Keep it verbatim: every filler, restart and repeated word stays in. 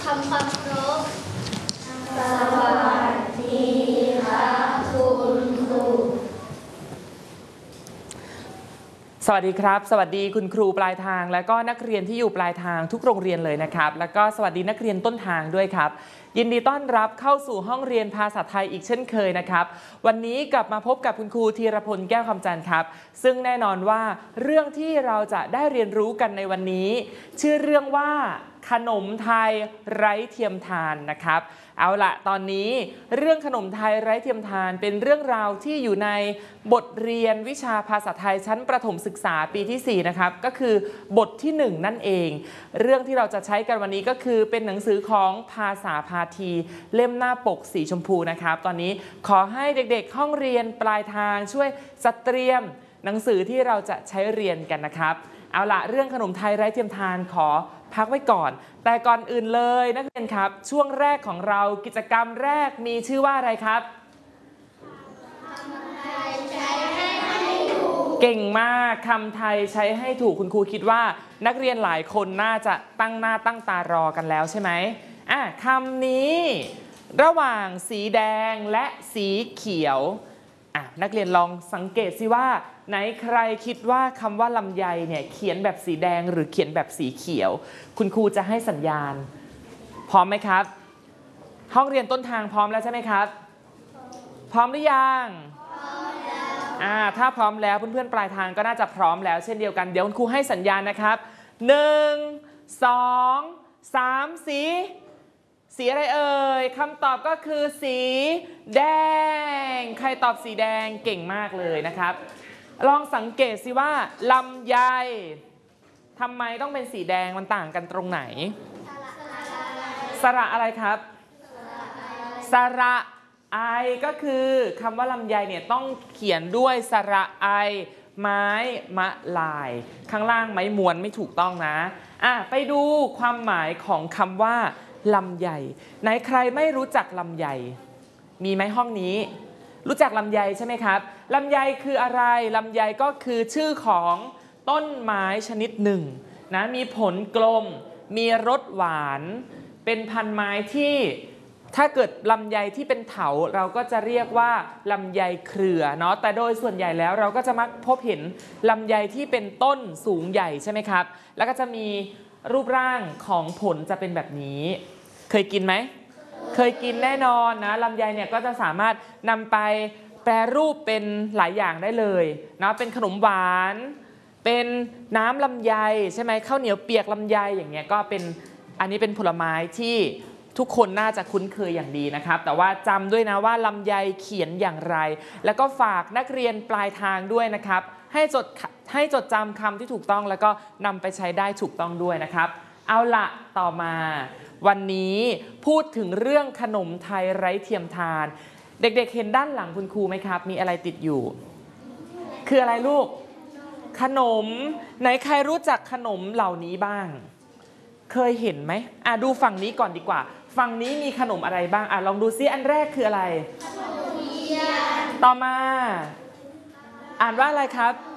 ทำความเคารพสวัสดีครับคุณครูสวัสดีครับสวัสดีคุณครูปลายทางและก็นักเรียนที่อยู่ปลายทางทุกโรงเรียนเลยนะครับแล้วก็สวัสดีนักเรียนต้นทางด้วยครับยินดีต้อนรับเข้าสู่ห้องเรียนภาษาไทยอีกเช่นเคยนะครับวันนี้กลับมาพบกับคุณครูธีรพลแก้วคำจันทร์ครับซึ่งแน่นอนว่าเรื่องที่เราจะได้เรียนรู้กันในวันนี้ชื่อเรื่องว่าขนมไทยไร้เทียมทานนะครับเอาละตอนนี้เรื่องขนมไทยไร้เทียมทานเป็นเรื่องราวที่อยู่ในบทเรียนวิชาภาษาไทยชั้นประถมศึกษาปีที่สี่นะครับก็คือบทที่หนึ่งนั่นเองเรื่องที่เราจะใช้กันวันนี้ก็คือเป็นหนังสือของภาษาพาทีเล่มหน้าปกสีชมพูนะครับตอนนี้ขอให้เด็กๆห้องเรียนปลายทางช่วยจัดเตรียมหนังสือที่เราจะใช้เรียนกันนะครับเอาละเรื่องขนมไทยไร้เทียมทานขอพักไว้ก่อนแต่ก่อนอื่นเลยนักเรียนครับช่วงแรกของเรากิจกรรมแรกมีชื่อว่าอะไรครับเก่งมากคำไทยใช้ให้ถูกคุณครูคิดว่านักเรียนหลายคนน่าจะตั้งหน้าตั้งตารอกันแล้วใช่ไหมอ่ะคำนี้ระหว่างสีแดงและสีเขียวอ่ะนักเรียนลองสังเกตสิว่าไหนใครคิดว่าคำว่าลำไยเนี่ยเขียนแบบสีแดงหรือเขียนแบบสีเขียวคุณครูจะให้สัญญาณพร้อมไหมครับห้องเรียนต้นทางพร้อมแล้วใช่ไหมครับพร้อมหรือยังพร้อมแล้วอ่าถ้าพร้อมแล้วเพื่อนๆปลายทางก็น่าจะพร้อมแล้วเช่นเดียวกันเดี๋ยวคุณครูให้สัญญาณนะครับหนึ่งสองสามสีสีอะไรเอ่ยคำตอบก็คือสีแดงใครตอบสีแดงเก่งมากเลยนะครับลองสังเกตสิว่าลำไยทำไมต้องเป็นสีแดงมันต่างกันตรงไหนสระอะไรครับสระไอก็คือคำว่าลำไยเนี่ยต้องเขียนด้วยสระไอไม้มะลายข้างล่างไม้มวนไม่ถูกต้องนะอ่ะไปดูความหมายของคำว่าลำไยไหนใครไม่รู้จักลำไยมีไหมห้องนี้รู้จักลำไยใช่ไหมครับลำไยคืออะไรลำไยก็คือชื่อของต้นไม้ชนิดหนึ่งนะมีผลกลมมีรสหวานเป็นพันธุ์ไม้ที่ถ้าเกิดลำไยที่เป็นเถาเราก็จะเรียกว่าลำไยเครือเนาะแต่โดยส่วนใหญ่แล้วเราก็จะมักพบเห็นลำไยที่เป็นต้นสูงใหญ่ใช่ไหมครับแล้วก็จะมีรูปร่างของผลจะเป็นแบบนี้เคยกินไหมเคยกินแน่นอนนะลำไยเนี่ยก็จะสามารถนำไปแปรรูปเป็นหลายอย่างได้เลยนะเป็นขนมหวานเป็นน้ำลำไยใช่ไหมข้าวเหนียวเปียกลำไยอย่างเงี้ยก็เป็นอันนี้เป็นผลไม้ที่ทุกคนน่าจะคุ้นเคยอย่างดีนะครับแต่ว่าจำด้วยนะว่าลำไยเขียนอย่างไรแล้วก็ฝากนักเรียนปลายทางด้วยนะครับให้จดให้จดจำคำที่ถูกต้องแล้วก็นำไปใช้ได้ถูกต้องด้วยนะครับเอาละต่อมาวันนี้พูดถึงเรื่องขนมไทยไร้เทียมทานเด็กๆเห็นด้านหลังคุณครูไหมครับมีอะไรติดอยู่คืออะไรลูกขนมไหนใครรู้จักขนมเหล่านี้บ้างเคยเห็นไหมอ่ะดูฝั่งนี้ก่อนดีกว่าฝั่งนี้มีขนมอะไรบ้างอ่ะลองดูซิอันแรกคืออะไรขนมเทียนต่อมาอ่านว่าอะไรครับ